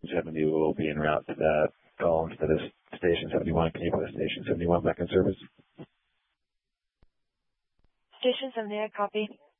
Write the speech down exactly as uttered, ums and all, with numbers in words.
seventy will be en route to that call instead of station seventy-one. Can you put station seventy-one back in service? Station seventy, I copy.